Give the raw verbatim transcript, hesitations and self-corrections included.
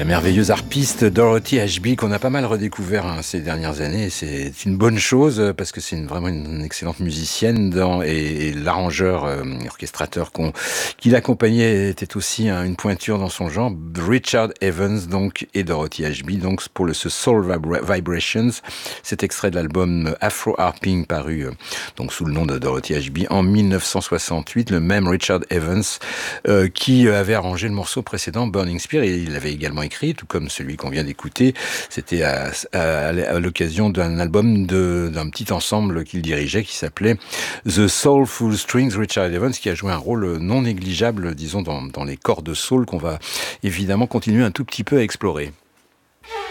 La merveilleuse harpiste Dorothy Ashby qu'on a pas mal redécouvert hein, ces dernières années. C'est une bonne chose parce que c'est une, vraiment une excellente musicienne dans, et, et l'arrangeur, euh, orchestrateur qu'on, qui l'accompagnait était aussi hein, une pointure dans son genre. Richard Evans donc et Dorothy Ashby donc pour le ce Soul Vibrations, cet extrait de l'album Afro Harping paru euh, donc sous le nom de Dorothy Ashby en mille neuf cent soixante-huit. Le même Richard Evans euh, qui avait arrangé le morceau précédent Burning Spear et il avait également écrit, tout comme celui qu'on vient d'écouter. C'était à, à, à l'occasion d'un album de, d'un petit ensemble qu'il dirigeait qui s'appelait The Soulful Strings. Richard Evans qui a joué un rôle non négligeable, disons, dans, dans les corps de soul qu'on va évidemment continuer un tout petit peu à explorer.